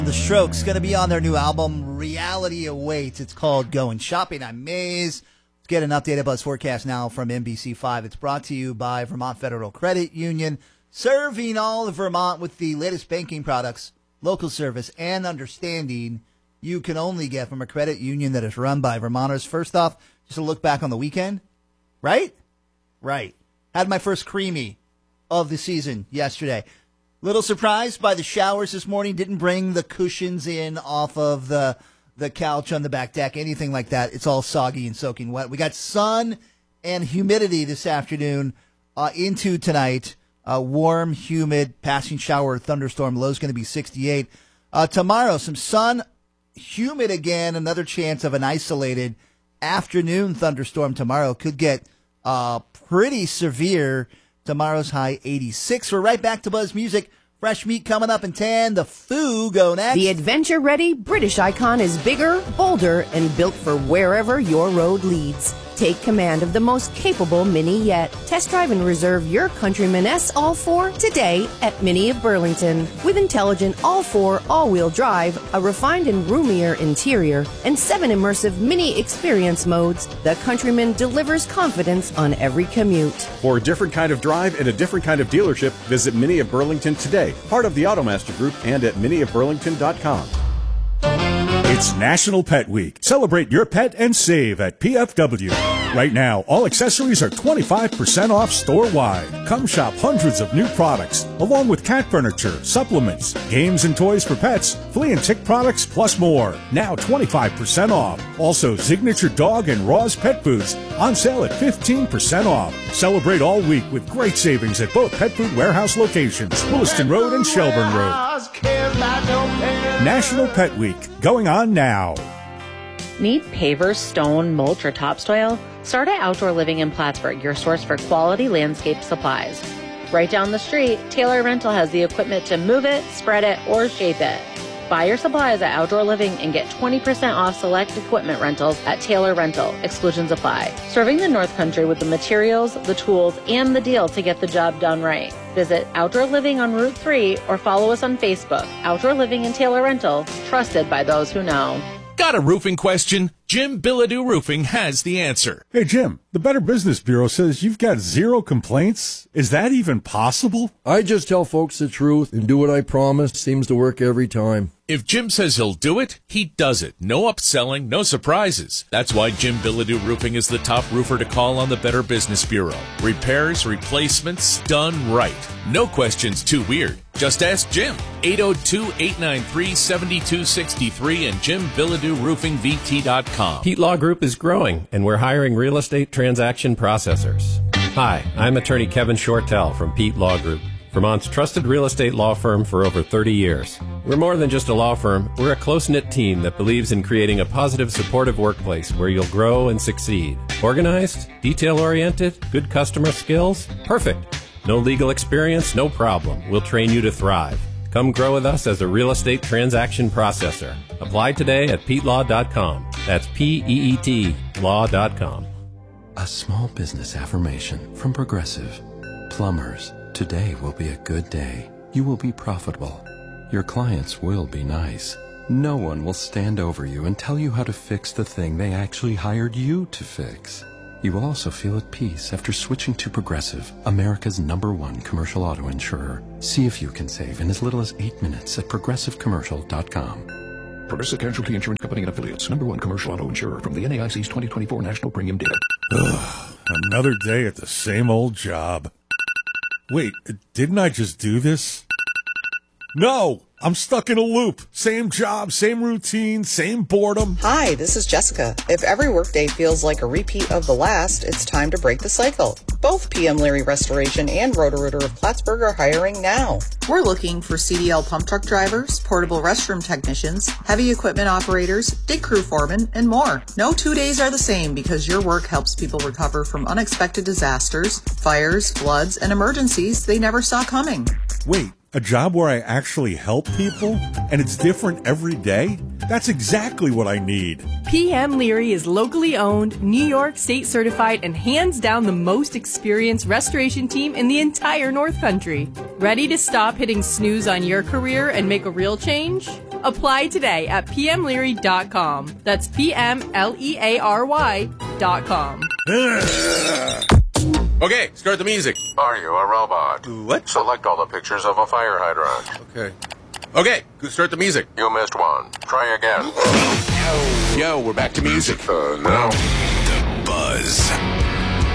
The Strokes going to be on their new album, Reality Awaits. It's called Going Shopping. I'm Maze. Let's get an updated buzz forecast now from NBC5. It's brought to you by Vermont Federal Credit Union, serving all of Vermont with the latest banking products, local service, and understanding you can only get from a credit union that is run by Vermonters. First off, just a look back on the weekend, right? Right. Had my first creamy of the season yesterday. Little surprised by the showers this morning. Didn't bring the cushions in off of the couch on the back deck, anything like that. It's all soggy and soaking wet. We got sun and humidity this afternoon into tonight. Warm, humid, passing shower, thunderstorm. Low's going to be 68. Tomorrow, some sun, humid again. Another chance of an isolated afternoon thunderstorm tomorrow. Could get pretty severe. Tomorrow's high 86. We're right back to Buzz Music. Fresh meat coming up in 10. The Foo go next. The adventure-ready British icon is bigger, bolder, and built for wherever your road leads. Take command of the most capable Mini yet. Test drive and reserve your Countryman S All-4 today at Mini of Burlington. With intelligent All-4 all-wheel drive, a refined and roomier interior, and 7 immersive Mini experience modes, the Countryman delivers confidence on every commute. For a different kind of drive and a different kind of dealership, visit Mini of Burlington today, part of the Automaster Group, and at miniofburlington.com. It's National Pet Week. Celebrate your pet and save at PFW. Right now, all accessories are 25% off store-wide. Come shop hundreds of new products, along with cat furniture, supplements, games and toys for pets, flea and tick products, plus more. Now 25% off. Also, signature dog and Ross pet foods on sale at 15% off. Celebrate all week with great savings at both Pet Food Warehouse locations, Williston Road and Shelburne Road. National Pet Week, going on now. Need pavers, stone, mulch, or topsoil? Start at Outdoor Living in Plattsburgh, your source for quality landscape supplies. Right down the street, Taylor Rental has the equipment to move it, spread it, or shape it. Buy your supplies at Outdoor Living and get 20% off select equipment rentals at Taylor Rental. Exclusions apply. Serving the North Country with the materials, the tools, and the deal to get the job done right. Visit Outdoor Living on Route 3 or follow us on Facebook. Outdoor Living and Taylor Rental, trusted by those who know. Got a roofing question? Jim Bilodeau Roofing has the answer. Hey, Jim, the Better Business Bureau says you've got 0 complaints. Is that even possible? I just tell folks the truth and do what I promise. Seems to work every time. If Jim says he'll do it, he does it. No upselling, no surprises. That's why Jim Bilodeau Roofing is the top roofer to call on the Better Business Bureau. Repairs, replacements, done right. No questions too weird. Just ask Jim. 802-893-7263 and JimBilodeauRoofingVT.com. Pete Law Group is growing, and we're hiring real estate transaction processors. Hi, I'm attorney Kevin Shortell from Pete Law Group, Vermont's trusted real estate law firm for over 30 years. We're more than just a law firm. We're a close-knit team that believes in creating a positive, supportive workplace where you'll grow and succeed. Organized, detail-oriented, good customer skills? Perfect. No legal experience? No problem. We'll train you to thrive. Come grow with us as a real estate transaction processor. Apply today at PeteLaw.com. That's P-E-E-T law.com. A small business affirmation from Progressive. Plumbers, today will be a good day. You will be profitable. Your clients will be nice. No one will stand over you and tell you how to fix the thing they actually hired you to fix. You will also feel at peace after switching to Progressive, America's #1 commercial auto insurer. See if you can save in as little as 8 minutes at progressivecommercial.com. Progressive Casualty Insurance Company and Affiliates, #1 commercial auto insurer from the NAIC's 2024 National Premium Data. Ugh, another day at the same old job. Wait, didn't I just do this? No! I'm stuck in a loop. Same job, same routine, same boredom. Hi, this is Jessica. If every workday feels like a repeat of the last, it's time to break the cycle. Both PM Leary Restoration and Roto-Rooter of Plattsburgh are hiring now. We're looking for CDL pump truck drivers, portable restroom technicians, heavy equipment operators, dig crew foremen, and more. No 2 days are the same because your work helps people recover from unexpected disasters, fires, floods, and emergencies they never saw coming. Wait. A job where I actually help people, and it's different every day? That's exactly what I need. PM Leary is locally owned, New York State certified, and hands down the most experienced restoration team in the entire North Country. Ready to stop hitting snooze on your career and make a real change? Apply today at pmleary.com. That's PMLEARY.com. Okay, start the music. Are you a robot? What? Select all the pictures of a fire hydrant. Okay, start the music. You missed one. Try again. Yo, we're back to music. Now. The Buzz